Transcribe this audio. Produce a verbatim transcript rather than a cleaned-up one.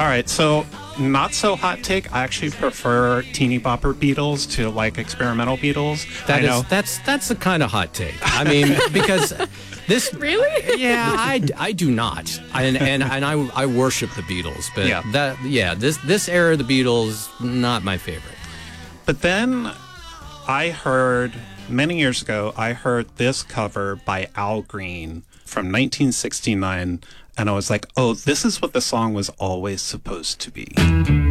right, so not so hot take. I actually prefer teeny bopper Beatles to like experimental Beatles. That I know. is that's that's the kind of hot take. I mean, because this Really? yeah, I, I do not, and and and I I worship the Beatles, but Yeah. that yeah this this era of the Beatles not my favorite. But then I heard many years ago, I heard this cover by Al Green from nineteen sixty-nine, and I was like, oh, this is what the song was always supposed to be.